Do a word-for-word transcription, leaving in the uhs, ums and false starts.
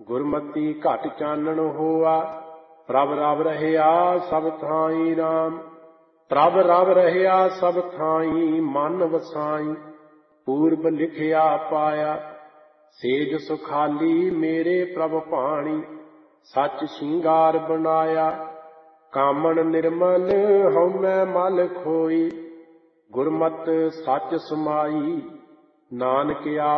ਗੁਰਮਤੀ ਘਟ ਚਾਨਣ ਹੋਆ। ਪ੍ਰਭ ਰਵ ਰਹਿਆ ਸਭ ਥਾਈ ਰਾਮ, ਪ੍ਰਭ ਰਵ ਰਹਿਆ ਸਭ ਥਾਈ ਮਨ ਵਸਾਈ। ਪੂਰਬ ਲਿਖਿਆ ਪਾਇਆ ਸੇਜ ਸੁਖਾਲੀ, ਮੇਰੇ ਪ੍ਰਭ ਭਾਣੀ ਸੱਚ ਸ਼ਿੰਗਾਰ ਬਣਾਇਆ। ਕਾਮਣ ਨਿਰਮਲ ਹਉਮੈ ਮਲ ਖੋਈ, ਗੁਰਮਤਿ ਸੱਚ ਸਮਾਈ। ਨਾਨਕ